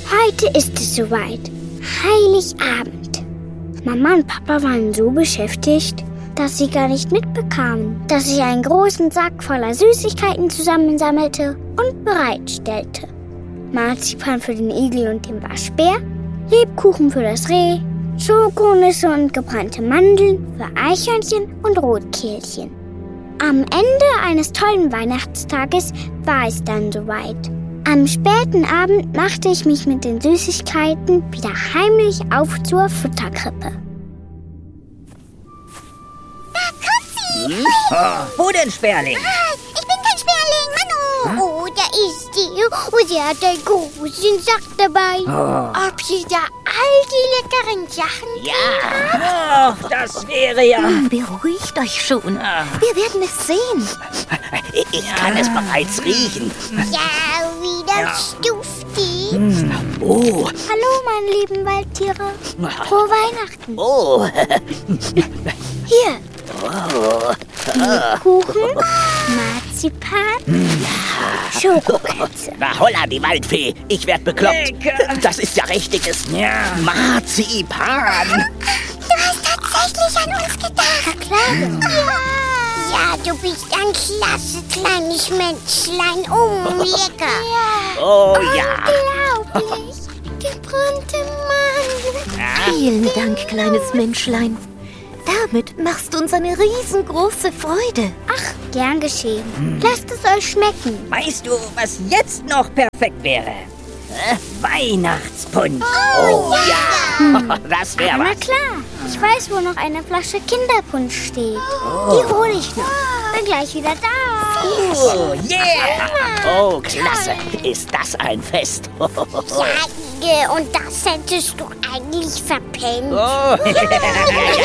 Heute ist es soweit. Heiligabend. Mama und Papa waren so beschäftigt, dass sie gar nicht mitbekamen, dass ich einen großen Sack voller Süßigkeiten zusammensammelte und bereitstellte. Marzipan für den Igel und den Waschbär, Lebkuchen für das Reh, Schokonüsse und gebrannte Mandeln für Eichhörnchen und Rotkehlchen. Am Ende eines tollen Weihnachtstages war es dann soweit. Am späten Abend machte ich mich mit den Süßigkeiten wieder heimlich auf zur Futterkrippe. Da kommt sie! Wo denn, Sperling? Ich bin kein Sperling, Manu! Oh, da ist sie. Und sie hat einen großen Sack dabei. Ob sie da all die leckeren Sachen Ja, ach, das wäre ja... Beruhigt euch schon. Wir werden es sehen. Ich kann es bereits riechen. Ja, wie das duftet. Oh, Hallo, meine lieben Waldtiere. Frohe Weihnachten. oh, Hier. Kuchen, Marzipan, Schokokekse. na holla, die Waldfee. Ich werd bekloppt. Lecker. Das ist ja richtiges Marzipan. Du hast tatsächlich an uns gedacht. Na klar. Ja, du bist ein klasse kleines Menschlein. Oh, lecker. Oh ja. Unglaublich. Gebrannte Mandeln. Vielen Dank, kleines Menschlein. Damit machst du uns eine riesengroße Freude. Ach, gern geschehen. Lasst es euch schmecken. Weißt du, was jetzt noch perfekt wäre? Weihnachtspunsch. Oh ja. Das wäre Na was. klar. Ich weiß, wo noch eine Flasche Kinderpunsch steht. Die hole ich noch. Bin gleich wieder da. Oh, yeah. Oh, klasse. Ist das ein Fest. Ja, und das hättest du eigentlich verpennt. Oh.